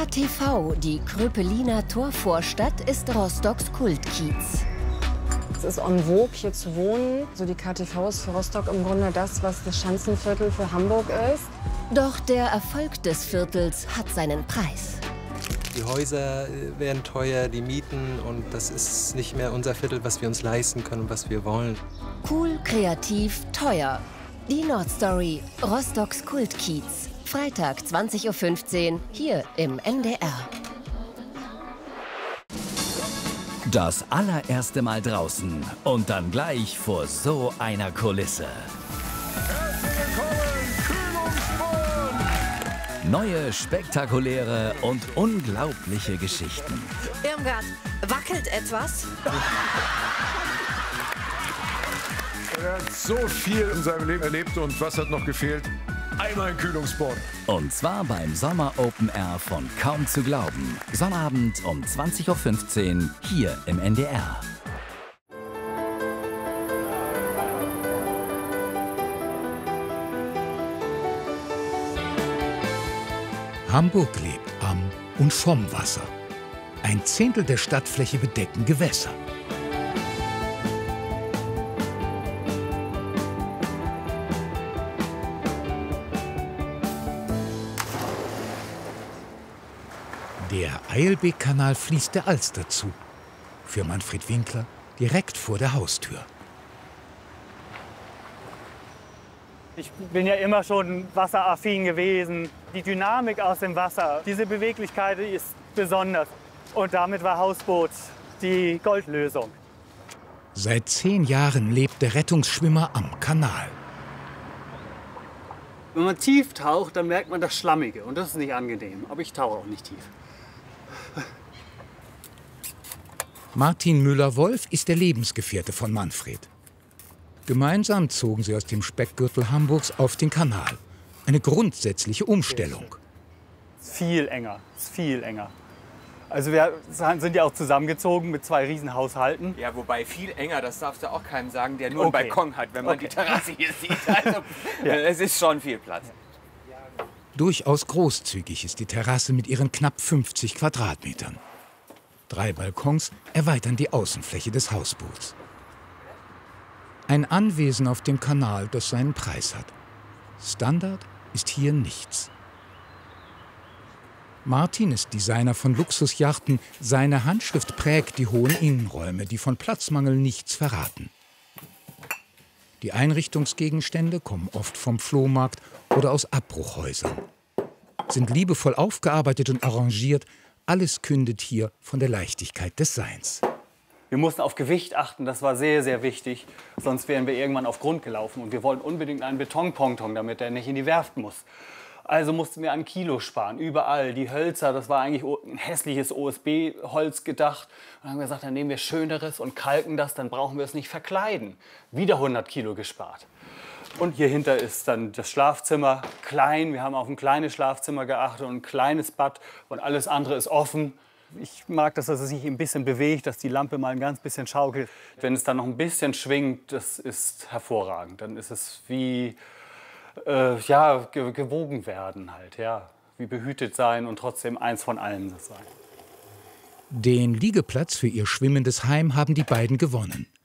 KTV, die Kröpeliner Torvorstadt, ist Rostocks Kultkiez. Es ist en vogue, hier zu wohnen. So die KTV ist für Rostock im Grunde das, was das Schanzenviertel für Hamburg ist. Doch der Erfolg des Viertels hat seinen Preis. Die Häuser werden teuer, die Mieten, und das ist nicht mehr unser Viertel, was wir uns leisten können und was wir wollen. Cool, kreativ, teuer. Die Nordstory, Rostocks Kultkiez. Freitag 20:15 Uhr hier im NDR. Das allererste Mal draußen und dann gleich vor so einer Kulisse. Herzlich willkommen, Kühlungsborn! Neue, spektakuläre und unglaubliche Geschichten. Irmgard, wackelt etwas? Er hat so viel in seinem Leben erlebt und was hat noch gefehlt? Einmal ein Kühlungsborn. Und zwar beim Sommer Open Air von Kaum zu glauben. Sonnabend um 20:15 Uhr hier im NDR. Hamburg lebt am und vom Wasser. 1/10 der Stadtfläche bedecken Gewässer. Der Eilbeek-Kanal fließt der Alster zu. Für Manfred Winkler direkt vor der Haustür. Ich bin ja immer schon wasseraffin gewesen. Die Dynamik aus dem Wasser, diese Beweglichkeit ist besonders. Und damit war Hausboot die Goldlösung. Seit 10 Jahren lebt der Rettungsschwimmer am Kanal. Wenn man tief taucht, dann merkt man das Schlammige. Und das ist nicht angenehm. Aber ich tauche auch nicht tief. Martin Müller-Wolf ist der Lebensgefährte von Manfred. Gemeinsam zogen sie aus dem Speckgürtel Hamburgs auf den Kanal. Eine grundsätzliche Umstellung. Es ist viel enger, es ist viel enger. Also wir sind ja auch zusammengezogen mit 2 Riesenhaushalten. Ja, wobei viel enger, das darfst du auch keinem sagen, der nur einen Balkon hat, wenn man die Terrasse hier sieht. Also, es ist schon viel Platz. Durchaus großzügig ist die Terrasse mit ihren knapp 50 Quadratmetern. 3 Balkons erweitern die Außenfläche des Hausboots. Ein Anwesen auf dem Kanal, das seinen Preis hat. Standard ist hier nichts. Martin ist Designer von Luxusjachten. Seine Handschrift prägt die hohen Innenräume, die von Platzmangel nichts verraten. Die Einrichtungsgegenstände kommen oft vom Flohmarkt oder aus Abbruchhäusern. Sind liebevoll aufgearbeitet und arrangiert. Alles kündet hier von der Leichtigkeit des Seins. Wir mussten auf Gewicht achten, das war sehr, sehr wichtig. Sonst wären wir irgendwann auf Grund gelaufen. Und wir wollten unbedingt einen Betonponton, damit er nicht in die Werft muss. Also mussten wir an Kilo sparen, überall. Die Hölzer, das war eigentlich ein hässliches OSB-Holz gedacht. Und dann haben wir gesagt, dann nehmen wir schöneres und kalken das, dann brauchen wir es nicht verkleiden. Wieder 100 Kilo gespart. Und hier hinter ist dann das Schlafzimmer, klein. Wir haben auf ein kleines Schlafzimmer geachtet und ein kleines Bad. Und alles andere ist offen. Ich mag, dass es sich ein bisschen bewegt, dass die Lampe mal ein ganz bisschen schaukelt. Wenn es dann noch ein bisschen schwingt, das ist hervorragend. Dann ist es wie gewogen werden halt, ja. Wie behütet sein und trotzdem eins von allen sein. Den Liegeplatz für ihr schwimmendes Heim haben die beiden gewonnen.